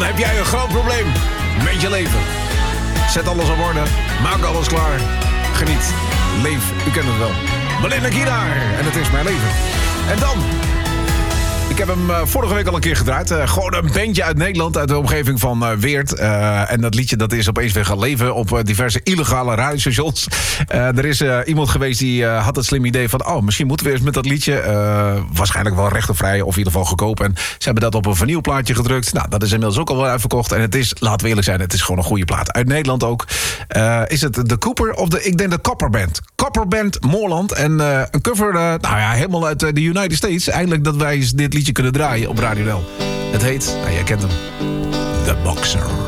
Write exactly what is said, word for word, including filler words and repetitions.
Dan heb jij een groot probleem met je leven. Zet alles op orde. Maak alles klaar. Geniet. Leef. U kent het wel. Belinda Gitaar. En het is mijn leven. En dan... Ik heb hem uh, vorige week al een keer gedraaid. Uh, gewoon een bandje uit Nederland, uit de omgeving van uh, Weert. Uh, en dat liedje dat is opeens weer gaan leven op uh, diverse illegale radiostations. Uh, er is uh, iemand geweest die uh, had het slim idee van... oh, misschien moeten we eens met dat liedje. Uh, waarschijnlijk wel rechtenvrij of in ieder geval goedkoop. En ze hebben dat op een vinylplaatje gedrukt. Nou, dat is inmiddels ook al wel uitverkocht. En het is, laten we eerlijk zijn, het is gewoon een goede plaat. Uit Nederland ook. Uh, is het de Cooper of de, ik denk de Copper Band. Copper Band Moorland. En uh, een cover, uh, nou ja, helemaal uit uh, de United States. Eindelijk dat wij dit liedje kunnen draaien op Radio Nel. Het heet, nou jij kent hem, The Boxer.